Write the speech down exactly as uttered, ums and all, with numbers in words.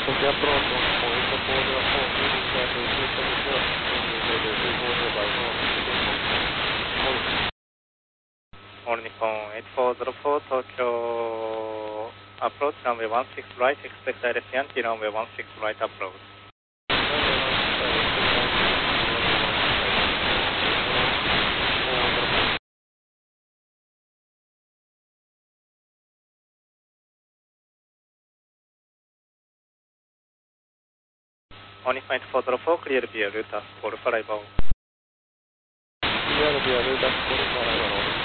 the approach on point four zero four, meaning that the system is not indicated three four zero by north, All Nippon eight four zero four, Tokyo, approach runway one six right, expect direct Yankee runway one six right approach. All Nippon eight four zero four, clear via route as call for arrival. Clear via route as call for arrival.